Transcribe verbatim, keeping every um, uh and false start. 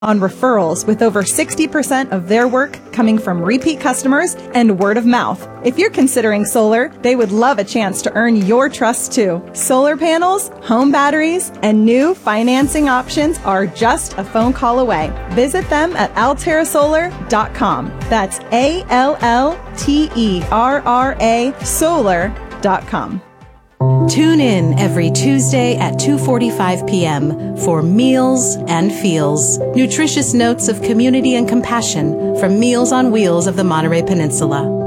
on referrals, with over sixty percent of their work coming from repeat customers and word of mouth. If you're considering solar, they would love a chance to earn your trust too. Solar panels, home batteries, and new financing options are just a phone call away. Visit them at Alterra Solar dot com. That's A L L T E R R A solar dot com. Tune in every Tuesday at two forty-five p.m. for Meals and Feels, nutritious notes of community and compassion from Meals on Wheels of the Monterey Peninsula.